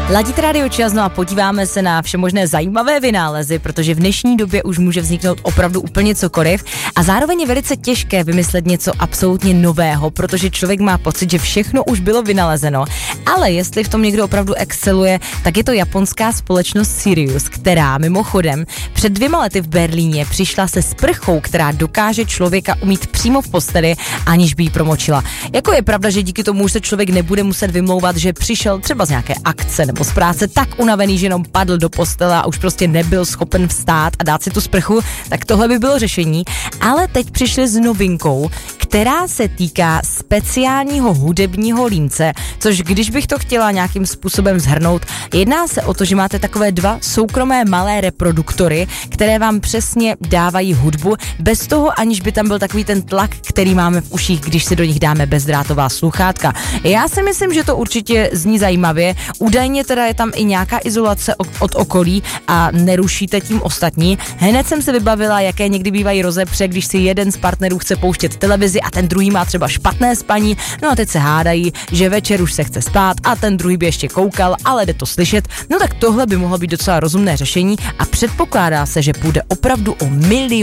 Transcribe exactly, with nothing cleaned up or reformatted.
Ladíte Radio Čas, no a podíváme se na všemožné zajímavé vynálezy, protože v dnešní době už může vzniknout opravdu úplně cokoliv a zároveň je velice těžké vymyslet něco absolutně nového, protože člověk má pocit, že všechno už bylo vynalezeno. Ale jestli v tom někdo opravdu exceluje, tak je to japonská společnost Sirius, která mimochodem před dvěma lety v Berlíně přišla se sprchou, která dokáže člověka umýt přímo v posteli, aniž by ji promočila. Jako je pravda, že díky tomu už se člověk nebude muset vymlouvat, že přišel třeba z nějaké akce nebo z práce tak unavený, že jenom padl do postele a už prostě nebyl schopen vstát a dát si tu sprchu, tak tohle by bylo řešení. Ale teď přišli s novinkou, která se týká speciálního hudebního límce, což když bych to chtěla nějakým způsobem shrnout, jedná se o to, že máte takové dva soukromé malé reproduktory, které vám přesně dávají hudbu, bez toho, aniž by tam byl takový ten tlak, který máme v uších, když si do nich dáme bezdrátová sluchátka. Já si myslím, že to určitě zní zajímavě. Údajně teda je tam i nějaká izolace od okolí a nerušíte tím ostatní. Hned jsem se vybavila, jaké někdy bývají rozepře, když si jeden z partnerů chce pouštět televizi a ten druhý má třeba špatné spaní, no a teď se hádají, že večer už se chce spát a ten druhý by ještě koukal, ale jde to slyšet. No tak tohle by mohlo být docela rozumné řešení a předpokládá se, že půjde opravdu o milion